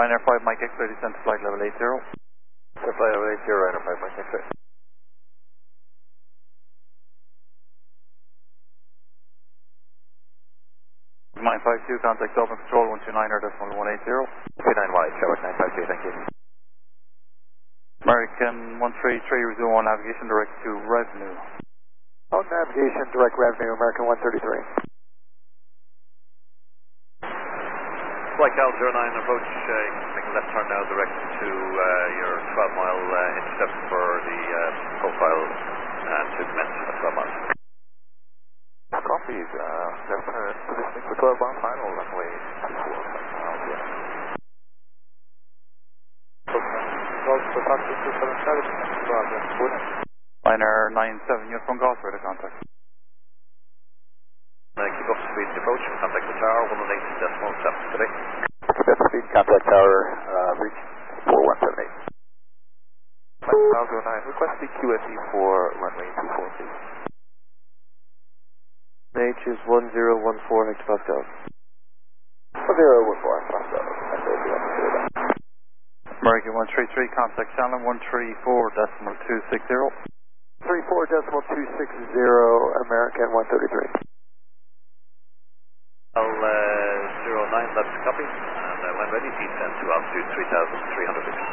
Ryanair 5 Mike X-ray descent to flight level 80. Flight level 80, Ryanair 5 Mike X-ray. Mine 52, contact Dublin Control 129.180. 29 Sherwood 952, thank you. American 133, resume on navigation direct to revenue. On navigation, direct revenue, American 133. Flight Cal 09, approach, make a left turn now direct to your 12-mile intercept for the profile to commence at 12 miles. Copy, left turn positioning for 12 mile final, runway 24. Ryanair 97, uniform golf, ready to contact. Keep up speed in approach, contact the tower, 118.7 today. Keep up speed, contact tower, reach 4178. Flight Cal 09, request the QSE for runway 24, please. H is 1014 hectopascal. 1014 hectopascal. American 133, contact Shannon 134.260. 34.260, American 133. L 09, that's copy. And when ready, descend to altitude 3,300 meters.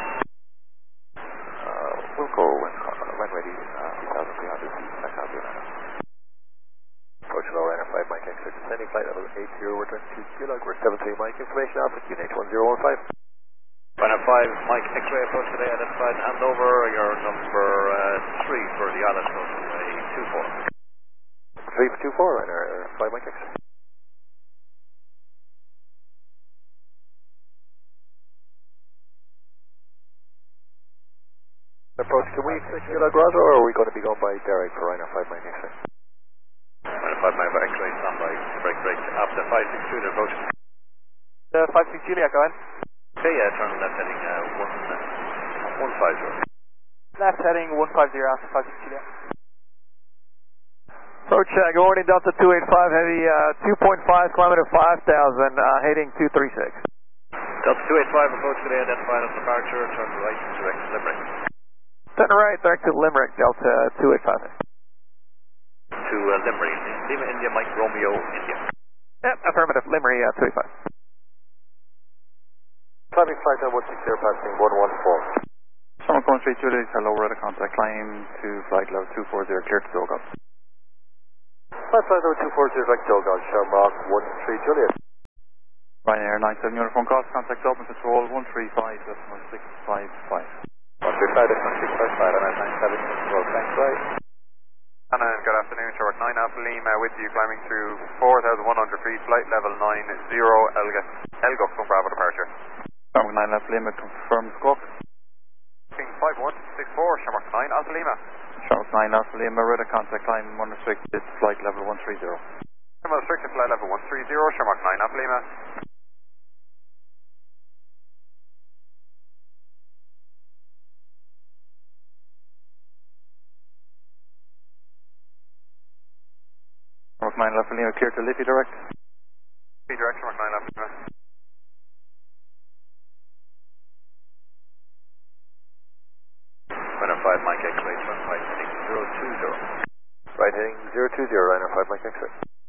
We'll go when ready, 3,300 feet. That's how we're going. Approach low Ryanair 5 Mike X-ray, descending flight level 80, we're 22 kilo, we're 73 Mike, information alpha, QNH 1015. Ryanair 5 Mike X-ray, approach today identified, hand over your number 3 for the island, runway 24. 3 for 24, Ryanair 5 Mike X-ray. Approach, can we expect Kilo Grotto, or are we going to be going by Derek for Ryanair 5 Mike X-ray? Ryanair 5 Mike X-ray, standby, break, after 562, they're approaching. 56 Juliet, go ahead. Okay, turn left heading 150. Left heading 150 after 56 Juliet. Approach, good morning, Delta 285, heavy 2.5, kilometer 5,000, heading 236. Delta 285, approach today identified on departure, turn right, direct to Limerick. Turn right, direct to Limerick, Delta 285. To Limerick, Lima, India, Mike Romeo, India. Yep, affirmative, Limerick 285. Climbing flight 160, passing 114. Summer Cone 3 Juliet, hello, ready to contact, climb to flight level 240, clear to Dogal. Flight level 240, direct Dogal, Shamrock 13 Juliet. Ryanair 97, uniform cost, contact Dublin Control 135.655. 135.655, Ryanair 97, control, thanks, right. And good afternoon, short 9 Alpha Lima with you, climbing through 4,100 feet, flight level 90, Elgok from Bravo departure. Shamrock 9 Alpha Lima, confirm scope. 5164, Shamrock 9 Alpha Lima. Shamrock 9 Alpha Lima, ready to contact, climb unrestricted, flight level 130. Restricted flight level 130, Shamrock 9 Alpha Lima. Shamrock 9 Alpha Lima, clear to Liffey direct. Liffey direct, Shamrock 9 Alpha Lima. Ryanair 5 Mike X-ray, turn right heading 020. Right heading 020, Ryanair 5 Mike X-ray.